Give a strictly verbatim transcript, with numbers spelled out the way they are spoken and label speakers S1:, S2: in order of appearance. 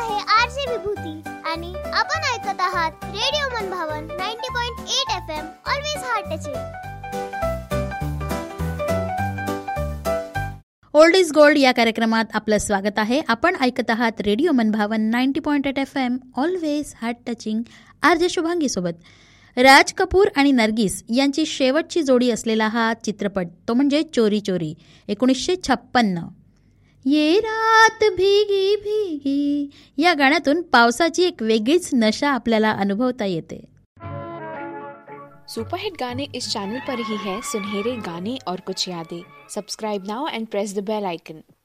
S1: आहे आरजे विभूती आणि आपण ऐकत आहात रेडिओ मनभावन नव्वद पॉइंट आठ F M. Always heart touching.
S2: Old is gold या कार्यक्रमात आपलं स्वागत आहे. आपण ऐकत आहात रेडिओ मनभावन नव्वद पॉइंट आठ F M. Always heart touching. RJ Shubhangi सोबत. राज कपूर आणि नर्गिस यांची शेवटची जोडी असलेला हा चित्रपट तो म्हणजे चोरी चोरी एकोणीसशे छप्पन्न. ये रात भीगी भीगी या गाण्यातून पावसाची एक वेगळीच नशा आपल्याला अनुभवता येते.
S3: सुपरहिट गाने इस चैनल पर ही है. सुनहरे गाने और कुछ यादें. Subscribe now end press the bell icon.